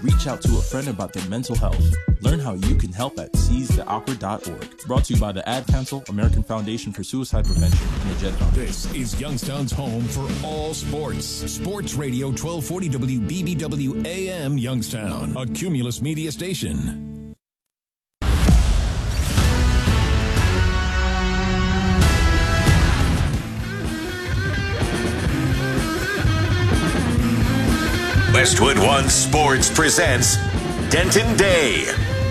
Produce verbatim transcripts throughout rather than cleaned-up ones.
Reach out to a friend about their mental health. Learn how you can help at seize the awkward dot org. Brought to you by the Ad Council, American Foundation for Suicide Prevention, and the Jed Foundation. This is Youngstown's home for all sports. Sports Radio twelve forty W B B W A M Youngstown, a Cumulus media station. Westwood One Sports presents Denton Day.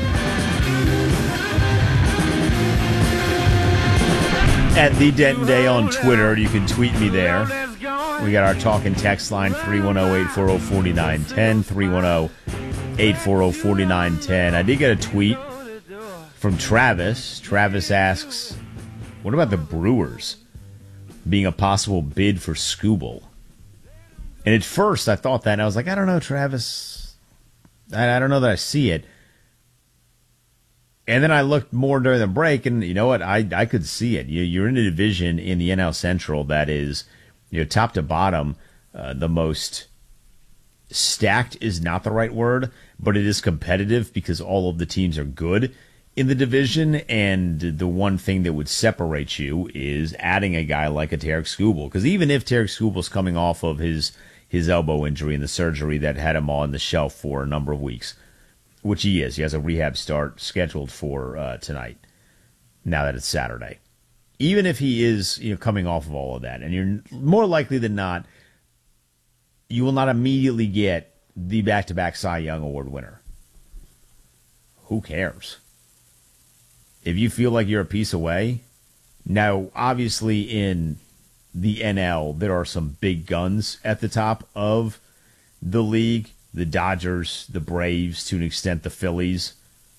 At the Denton Day on Twitter, you can tweet me there. We got our talk and text line three one zero, eight four zero, four nine one zero, three one zero, eight four zero, four nine one zero. I did get a tweet from Travis. Travis asks, what about the Brewers being a possible bid for Skubal? And at first, I thought that, and I was like, I don't know, Travis. I, I don't know that I see it. And then I looked more during the break, and you know what? I, I could see it. You, you're in a division in the N L Central that is, you know, top to bottom, uh, the most stacked is not the right word, but it is competitive because all of the teams are good in the division, and the one thing that would separate you is adding a guy like a Tarek Skubal. Because even if Tarek Skubal's coming off of his his elbow injury and the surgery that had him on the shelf for a number of weeks, which he is. He has a rehab start scheduled for uh, tonight, now that it's Saturday. Even if he is, you know, coming off of all of that, and you're more likely than not, you will not immediately get the back-to-back Cy Young Award winner. Who cares? If you feel like you're a piece away, now, obviously in the N L, there are some big guns at the top of the league. The Dodgers, the Braves, to an extent the Phillies.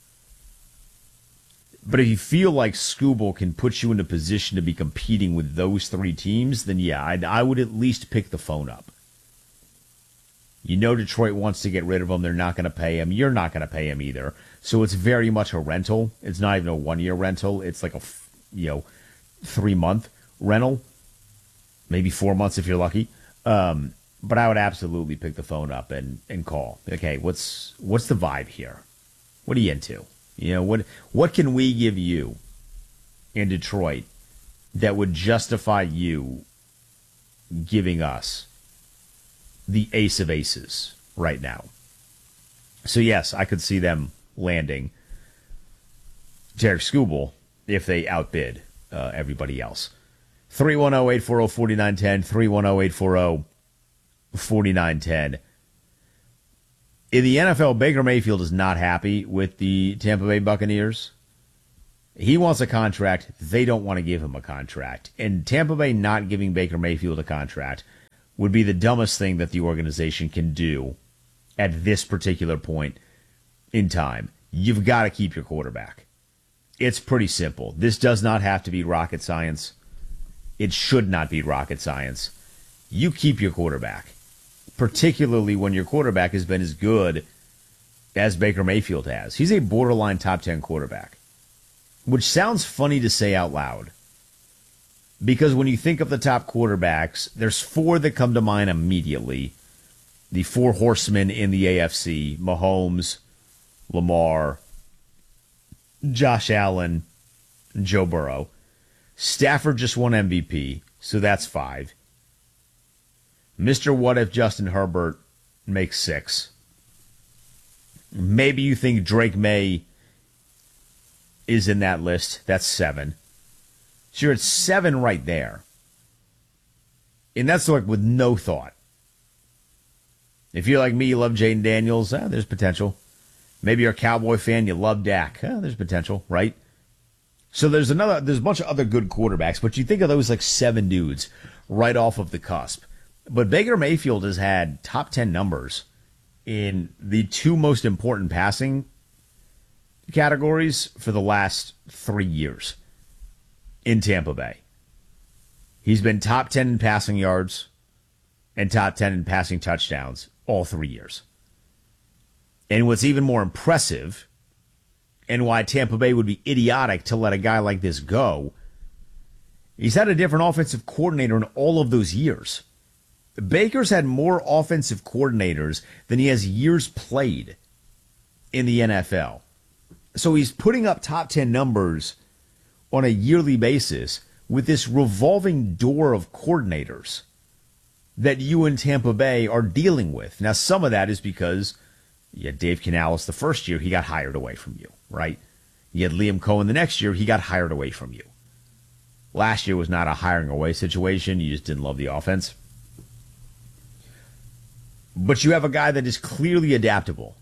But if you feel like Skubal can put you in a position to be competing with those three teams, then yeah, I'd, I would at least pick the phone up. You know Detroit wants to get rid of him. They're not going to pay him. You're not going to pay him either. So it's very much a rental. It's not even a one-year rental. It's like a, you know, three-month rental. Maybe four months if you're lucky. Um, but I would absolutely pick the phone up and, and call. Okay, what's what's the vibe here? What are you into? You know, what what can we give you in Detroit that would justify you giving us the ace of aces right now? So yes, I could see them landing Tarek Skubal if they outbid uh, everybody else. three one zero, eight four zero, four nine one zero, three one zero, eight four zero, four nine one zero. In the N F L, Baker Mayfield is not happy with the Tampa Bay Buccaneers. He wants a contract. They don't want to give him a contract. And Tampa Bay not giving Baker Mayfield a contract would be the dumbest thing that the organization can do at this particular point in time. You've got to keep your quarterback. It's pretty simple. This does not have to be rocket science. It should not be rocket science. You keep your quarterback, particularly when your quarterback has been as good as Baker Mayfield has. He's a borderline top ten quarterback, which sounds funny to say out loud, because when you think of the top quarterbacks, there's four that come to mind immediately. The four horsemen in the A F C: Mahomes, Lamar, Josh Allen, Joe Burrow. Stafford just won M V P, so that's five. Mister What If Justin Herbert makes six. Maybe you think Drake May is in that list. That's seven. So you're at seven right there. And that's like with no thought. If you're like me, you love Jaden Daniels, eh, there's potential. Maybe you're a Cowboy fan, you love Dak. Eh, there's potential, right? So there's another, there's a bunch of other good quarterbacks, but you think of those like seven dudes right off of the cusp. But Baker Mayfield has had top ten numbers in the two most important passing categories for the last three years in Tampa Bay. He's been top ten in passing yards and top ten in passing touchdowns all three years. And what's even more impressive, and why Tampa Bay would be idiotic to let a guy like this go, he's had a different offensive coordinator in all of those years. Baker's had more offensive coordinators than he has years played in the N F L. So he's putting up top ten numbers on a yearly basis with this revolving door of coordinators that you in Tampa Bay are dealing with. Now, some of that is because you had Dave Canales the first year, he got hired away from you, right? You had Liam Cohen the next year, he got hired away from you. Last year was not a hiring away situation. You just didn't love the offense. But you have a guy that is clearly adaptable.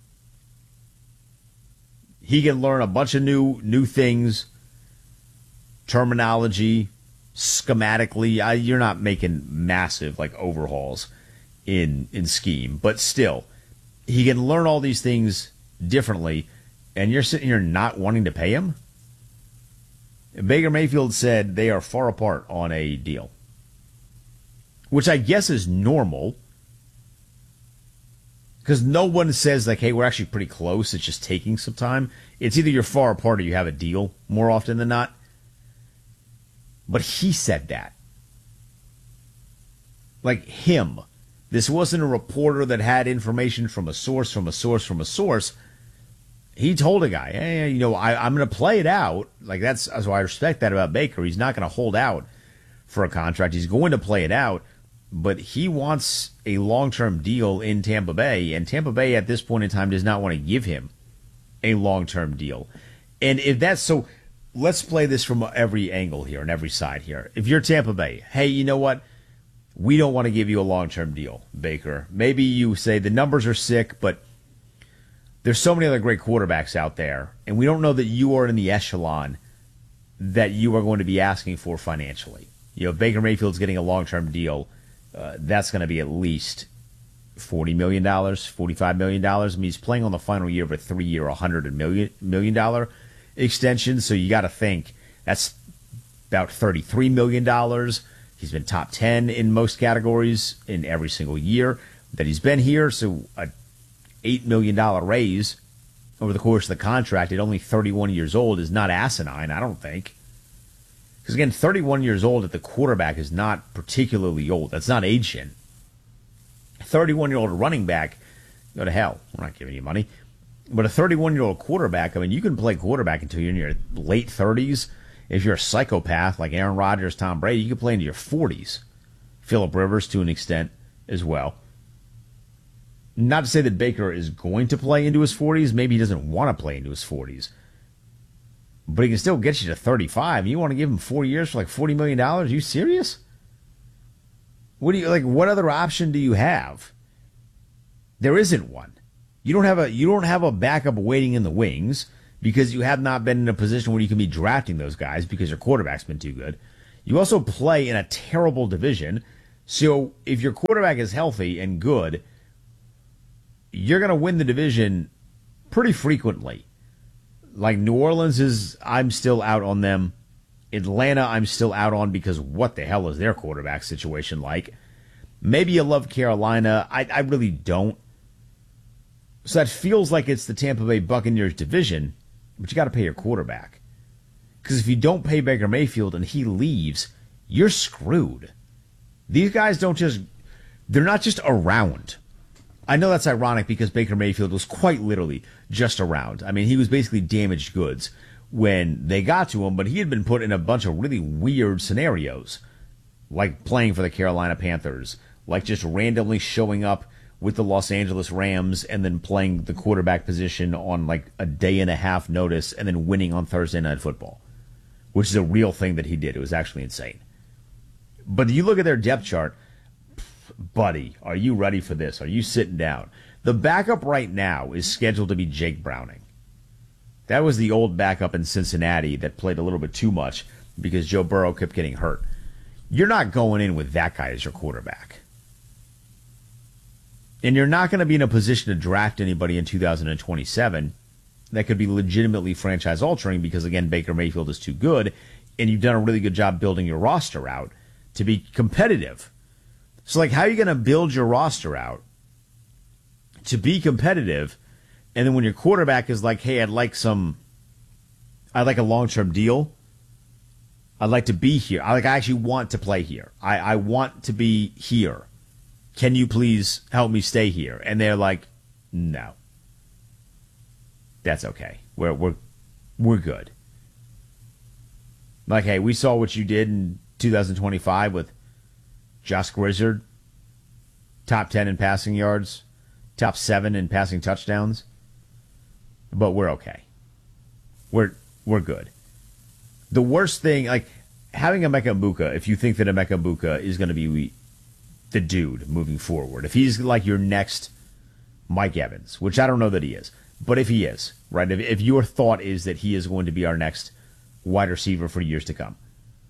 He can learn a bunch of new new things, terminology, schematically. I, you're not making massive like overhauls in in scheme, but still, he can learn all these things differently, and you're sitting here not wanting to pay him? Baker Mayfield said they are far apart on a deal, which I guess is normal because no one says like, hey, we're actually pretty close. It's just taking some time. It's either you're far apart or you have a deal more often than not. But he said that. Like him. This wasn't a reporter that had information from a source, from a source, from a source. He told a guy, hey, you know, I, I'm going to play it out. Like, that's, that's why I respect that about Baker. He's not going to hold out for a contract. He's going to play it out. But he wants a long-term deal in Tampa Bay. And Tampa Bay at this point in time does not want to give him a long-term deal. And if that's so, let's play this from every angle here and every side here. If you're Tampa Bay, hey, you know what? We don't want to give you a long-term deal, Baker. Maybe you say the numbers are sick, but there's so many other great quarterbacks out there, and we don't know that you are in the echelon that you are going to be asking for financially. You know, if Baker Mayfield's getting a long-term deal, uh, that's going to be at least forty million dollars, forty-five million dollars. I mean, he's playing on the final year of a three-year, one hundred million dollars extension, so you got to think that's about thirty-three million dollars. He's been top ten in most categories in every single year that he's been here, so a eight million dollars raise over the course of the contract at only thirty-one years old is not asinine, I don't think. Because, again, thirty-one years old at the quarterback is not particularly old. That's not ancient. thirty-one-year-old running back, go to hell. We're not giving you money. But a thirty-one-year-old quarterback, I mean, you can play quarterback until you're in your late thirties. If you're a psychopath like Aaron Rodgers, Tom Brady, you can play into your forties. Phillip Rivers to an extent as well. Not to say that Baker is going to play into his forties. Maybe he doesn't want to play into his forties. But he can still get you to thirty-five. You want to give him four years for like forty million dollars? Are you serious? What do you like? What other option do you have? There isn't one. You don't have a you don't have a backup waiting in the wings because you have not been in a position where you can be drafting those guys because your quarterback's been too good. You also play in a terrible division. So if your quarterback is healthy and good, you're going to win the division pretty frequently. Like New Orleans is, I'm still out on them. Atlanta, I'm still out on because what the hell is their quarterback situation like? Maybe you love Carolina. I, I really don't. So that feels like it's the Tampa Bay Buccaneers division, but you got to pay your quarterback. Because if you don't pay Baker Mayfield and he leaves, you're screwed. These guys don't just, they're not just around. I know that's ironic because Baker Mayfield was quite literally just around. I mean, he was basically damaged goods when they got to him, but he had been put in a bunch of really weird scenarios, like playing for the Carolina Panthers, like just randomly showing up with the Los Angeles Rams and then playing the quarterback position on like a day and a half notice and then winning on Thursday Night Football, which is a real thing that he did. It was actually insane. But you look at their depth chart, buddy, are you ready for this? Are you sitting down? The backup right now is scheduled to be Jake Browning. That was the old backup in Cincinnati that played a little bit too much because Joe Burrow kept getting hurt. You're not going in with that guy as your quarterback. And you're not going to be in a position to draft anybody in two thousand twenty-seven that could be legitimately franchise-altering because, again, Baker Mayfield is too good, and you've done a really good job building your roster out to be competitive. So, like, how are you going to build your roster out to be competitive, and then when your quarterback is like, hey, I'd like some, I'd like a long-term deal. I'd like to be here. I like. I actually want to play here. I, I want to be here. Can you please help me stay here? And they're like, no. that's okay. We're we're we're good. Like, hey, we saw what you did in two thousand twenty-five with Josh Grizzard, top ten in passing yards, top seven in passing touchdowns. But we're okay. We're we're good. The worst thing, like having Emeka Egbuka, if you think that Emeka Egbuka is going to be the dude moving forward, if he's like your next Mike Evans, which I don't know that he is, but if he is, right, if, if your thought is that he is going to be our next wide receiver for years to come,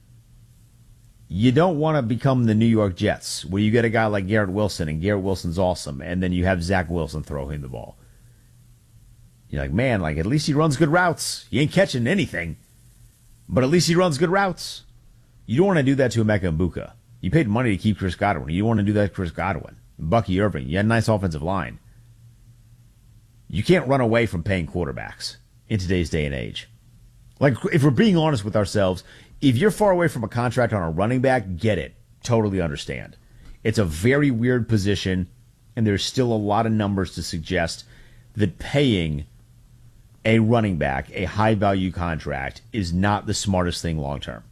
you don't want to become the New York Jets, where you get a guy like Garrett Wilson, and Garrett Wilson's awesome, and then you have Zach Wilson throw him the ball. You're like, man, like at least he runs good routes. He ain't catching anything, but at least he runs good routes. You don't want to do that to Emeka Egbuka. You paid money to keep Chris Godwin. You don't want to do that to Chris Godwin. Bucky Irving, you had a nice offensive line. You can't run away from paying quarterbacks in today's day and age. Like, if we're being honest with ourselves, if you're far away from a contract on a running back, get it. Totally understand. It's a very weird position, and there's still a lot of numbers to suggest that paying a running back a high-value contract is not the smartest thing long-term.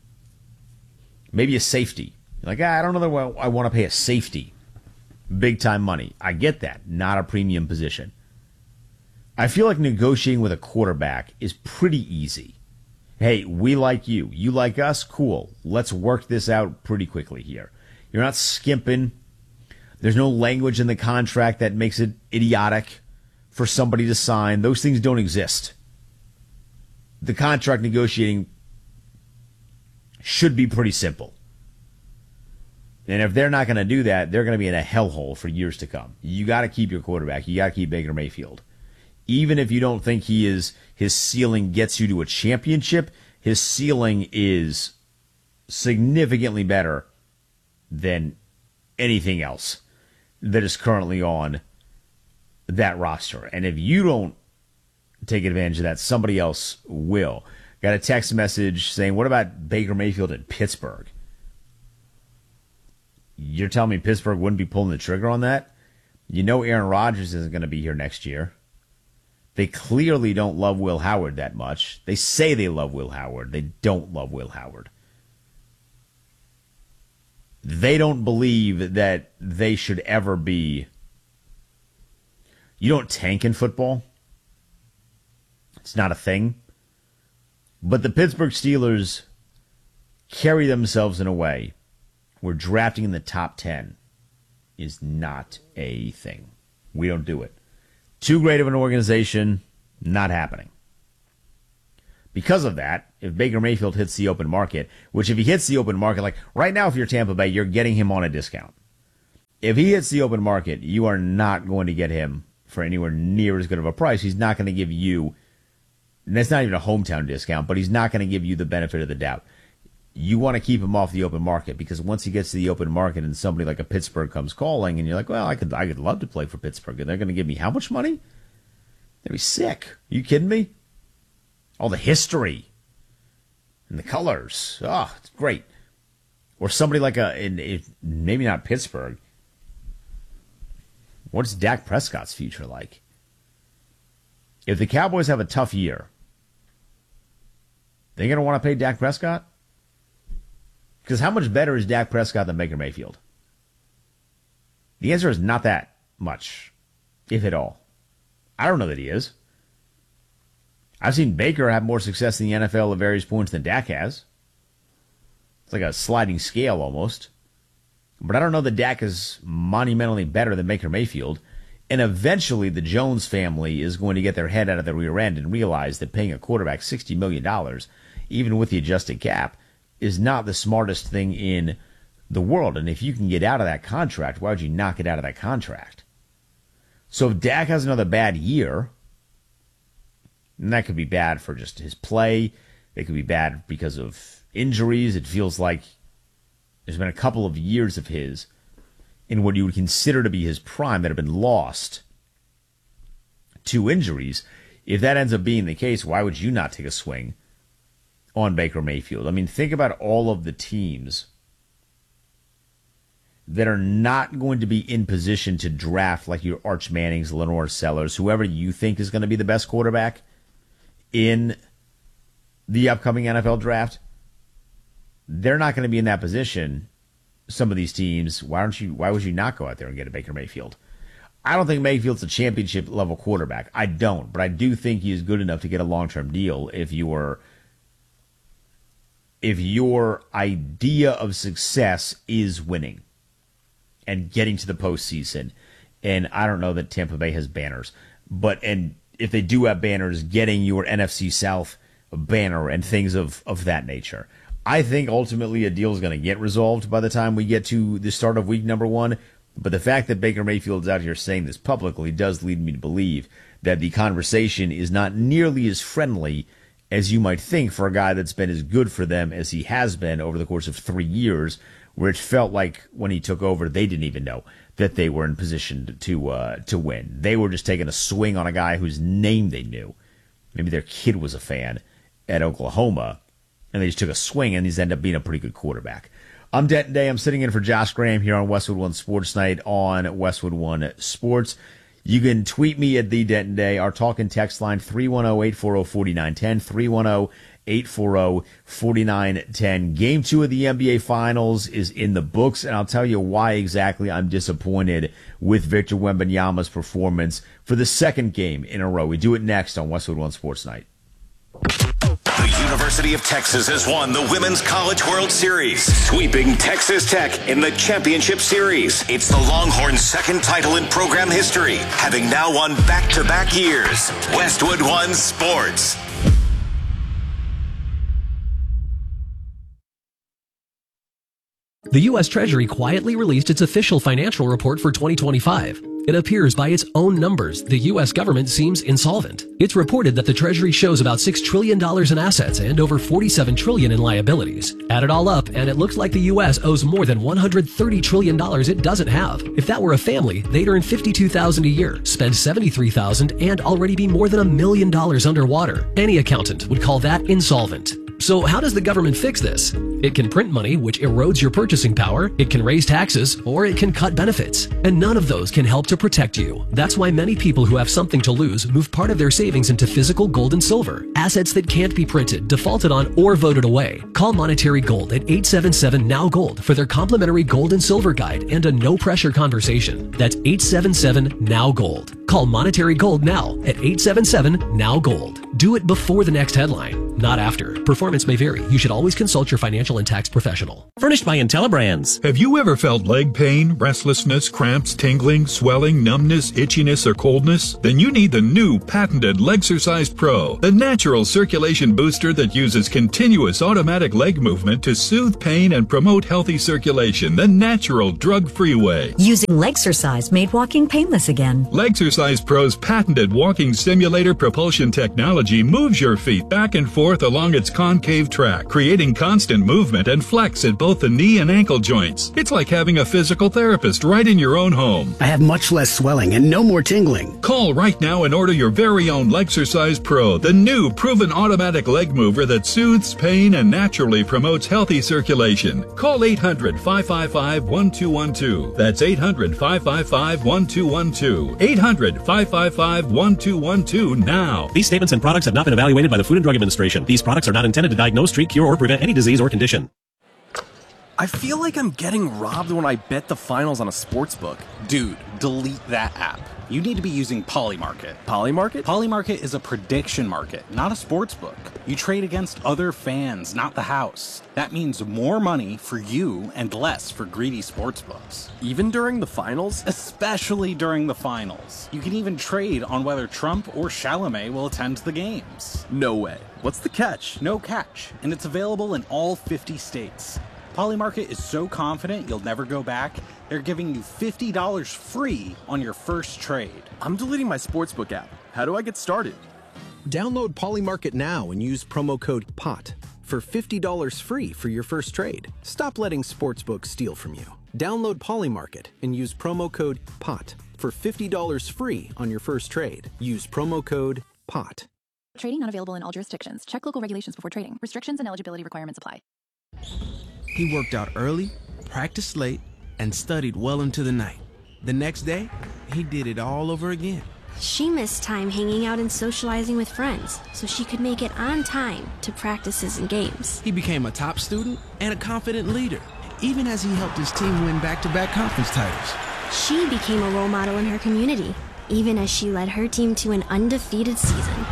Maybe a safety. Like, ah, I don't know that I want to pay a safety big-time money. I get that. Not a premium position. I feel like negotiating with a quarterback is pretty easy. Hey, we like you. You like us? Cool. Let's work this out pretty quickly here. You're not skimping. There's no language in the contract that makes it idiotic for somebody to sign. Those things don't exist. The contract negotiating should be pretty simple. And if they're not going to do that, they're going to be in a hellhole for years to come. You got to keep your quarterback. You got to keep Baker Mayfield. Even if you don't think he is, his ceiling gets you to a championship, his ceiling is significantly better than anything else that is currently on that roster. And if you don't take advantage of that, somebody else will. Got a text message saying, what about Baker Mayfield in Pittsburgh? You're telling me Pittsburgh wouldn't be pulling the trigger on that? You know Aaron Rodgers isn't going to be here next year. They clearly don't love Will Howard that much. They say they love Will Howard. They don't love Will Howard. They don't believe that they should ever be. You don't tank in football. It's not a thing. But the Pittsburgh Steelers carry themselves in a way where drafting in the top ten is not a thing. We don't do it. Too great of an organization, not happening. Because of that, if Baker Mayfield hits the open market, which if he hits the open market, like right now if you're Tampa Bay, you're getting him on a discount. If he hits the open market, you are not going to get him for anywhere near as good of a price. He's not going to give you, and that's not even a hometown discount, but he's not going to give you the benefit of the doubt. You want to keep him off the open market because once he gets to the open market and somebody like a Pittsburgh comes calling and you're like, well, I could I could love to play for Pittsburgh and they're going to give me how much money? They'd be sick. Are you kidding me? All the history and the colors. Oh, it's great. Or somebody like a, in, in, maybe not Pittsburgh. What's Dak Prescott's future like? If the Cowboys have a tough year, they going to want to pay Dak Prescott? Because how much better is Dak Prescott than Baker Mayfield? The answer is not that much, if at all. I don't know that he is. I've seen Baker have more success in the N F L at various points than Dak has. It's like a sliding scale almost. But I don't know that Dak is monumentally better than Baker Mayfield. And eventually the Jones family is going to get their head out of the rear end and realize that paying a quarterback sixty million dollars, even with the adjusted cap, is not the smartest thing in the world. And if you can get out of that contract, why would you not get out of that contract? So if Dak has another bad year, and that could be bad for just his play, it could be bad because of injuries. It feels like there's been a couple of years of his in what you would consider to be his prime that have been lost to injuries. If that ends up being the case, why would you not take a swing on Baker Mayfield? I mean, think about all of the teams that are not going to be in position to draft like your Arch Mannings, Lenore Sellers, whoever you think is going to be the best quarterback in the upcoming N F L draft, they're not going to be in that position. Some of these teams, why don't you? Why would you not go out there and get a Baker Mayfield? I don't think Mayfield's a championship level quarterback. I don't, but I do think he is good enough to get a long term deal if your if your idea of success is winning and getting to the postseason. And I don't know that Tampa Bay has banners, but and if they do have banners, getting your N F C South banner and things of, of that nature. I think ultimately a deal is going to get resolved by the time we get to the start of week number one. But the fact that Baker Mayfield's out here saying this publicly does lead me to believe that the conversation is not nearly as friendly as you might think for a guy that's been as good for them as he has been over the course of three years, where it felt like when he took over, they didn't even know that they were in position to uh, to win. They were just taking a swing on a guy whose name they knew. Maybe their kid was a fan at Oklahoma, and they just took a swing, and he's ended up being a pretty good quarterback. I'm Denton Day. I'm sitting in for Josh Graham here on Westwood One Sports Night on Westwood One Sports. You can tweet me at the Denton Day. Our talk and text line, three one zero, eight four zero, four nine one zero, three one zero, eight four zero, four nine one zero. Game two of the N B A Finals is in the books, and I'll tell you why exactly I'm disappointed with Victor Wembanyama's performance for the second game in a row. We do it next on Westwood One Sports Night. The University of Texas has won the Women's College World Series, sweeping Texas Tech in the championship series. It's the Longhorns' second title in program history, having now won back-to-back years. Westwood One Sports. The U S Treasury quietly released its official financial report for twenty twenty-five. It appears by its own numbers, the U S government seems insolvent. It's reported that the Treasury shows about six trillion dollars in assets and over forty-seven trillion dollars in liabilities. Add it all up, and it looks like the U S owes more than one hundred thirty trillion dollars it doesn't have. If that were a family, they'd earn fifty-two thousand dollars a year, spend seventy-three thousand dollars, and already be more than a million dollars underwater. Any accountant would call that insolvent. So how does the government fix this? It can print money, which erodes your purchasing power, it can raise taxes, or it can cut benefits. And none of those can help to protect you. That's why many people who have something to lose move part of their savings into physical gold and silver, assets that can't be printed, defaulted on, or voted away. Call Monetary Gold at eight seven seven, N O W Gold for their complimentary gold and silver guide and a no-pressure conversation. That's eight seven seven, N O W Gold. Call Monetary Gold now at eight seven seven, N O W Gold. Do it before the next headline, not after. Performance may vary. You should always consult your financial and tax professional. Furnished by IntelliBrands. Have you ever felt leg pain, restlessness, cramps, tingling, swelling, numbness, itchiness, or coldness? Then you need the new patented Legsercise Pro, the natural circulation booster that uses continuous automatic leg movement to soothe pain and promote healthy circulation the natural, drug-free way. Using Legsercise made walking painless again. Legsercise Pro's patented walking simulator propulsion technology moves your feet back and forth along its concave track, creating constant movement and flex at both the knee and ankle joints. It's like having a physical therapist right in your own home. I have much less swelling and no more tingling. Call right now and order your very own Legsercise Pro, the new proven automatic leg mover that soothes pain and naturally promotes healthy circulation. Call eight hundred, five five five, one two one two. That's eight hundred, five five five, one two one two. eight hundred, five five five, one two one two now. These statements and products have not been evaluated by the Food and Drug Administration. These products are not intended to diagnose, treat, cure, or prevent any disease or condition. I feel like I'm getting robbed when I bet the finals on a sportsbook. Dude, delete that app. You need to be using Polymarket. Polymarket? Polymarket is a prediction market, not a sportsbook. You trade against other fans, not the house. That means more money for you and less for greedy sportsbooks. Even during the finals? Especially during the finals. You can even trade on whether Trump or Chalamet will attend the games. No way. What's the catch? No catch, and it's available in all fifty states. Polymarket is so confident you'll never go back, they're giving you fifty dollars free on your first trade. I'm deleting my sportsbook app. How do I get started? Download Polymarket now and use promo code P O T for fifty dollars free for your first trade. Stop letting sportsbooks steal from you. Download Polymarket and use promo code P O T for fifty dollars free on your first trade. Use promo code P O T. Trading not available in all jurisdictions. Check local regulations before trading. Restrictions and eligibility requirements apply. He worked out early, practiced late, and studied well into the night. The next day, he did it all over again. She missed time hanging out and socializing with friends so she could make it on time to practices and games. He became a top student and a confident leader, even as he helped his team win back-to-back conference titles. She became a role model in her community, even as she led her team to an undefeated season.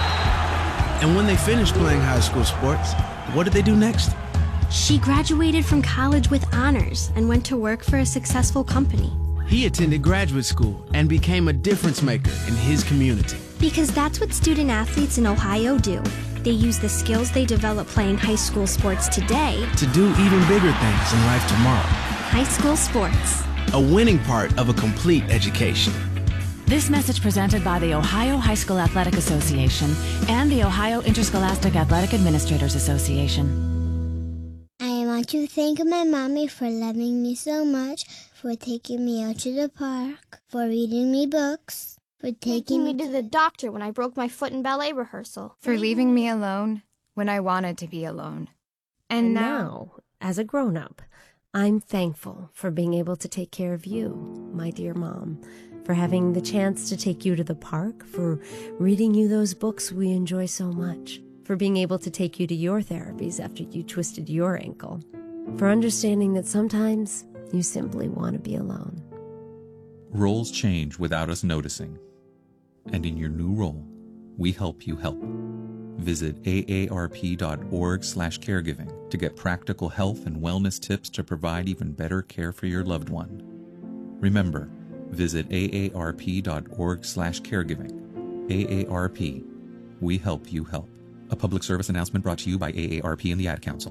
And when they finished playing high school sports, what did they do next? She graduated from college with honors and went to work for a successful company. He attended graduate school and became a difference maker in his community. Because that's what student athletes in Ohio do. They use the skills they develop playing high school sports today to do even bigger things in life tomorrow. High school sports. A winning part of a complete education. This message presented by the Ohio High School Athletic Association and the Ohio Interscholastic Athletic Administrators Association. I want to thank my mommy for loving me so much, for taking me out to the park, for reading me books, for taking, taking me to the doctor when I broke my foot in ballet rehearsal, for leaving me alone when I wanted to be alone. And, and now, now, as a grown-up, I'm thankful for being able to take care of you, my dear mom, for having the chance to take you to the park, for reading you those books we enjoy so much, for being able to take you to your therapies after you twisted your ankle, for understanding that sometimes you simply want to be alone. Roles change without us noticing. And in your new role, we help you help. Visit A A R P dot org slash caregiving to get practical health and wellness tips to provide even better care for your loved one. Remember, visit A A R P dot org slash caregiving. A A R P. We help you help. A public service announcement brought to you by A A R P and the Ad Council.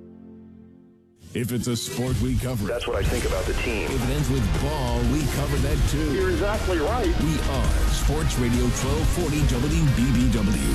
If it's a sport, we cover it. That's what I think about the team. If it ends with ball, we cover that too. You're exactly right. We are Sports Radio twelve forty W B B W.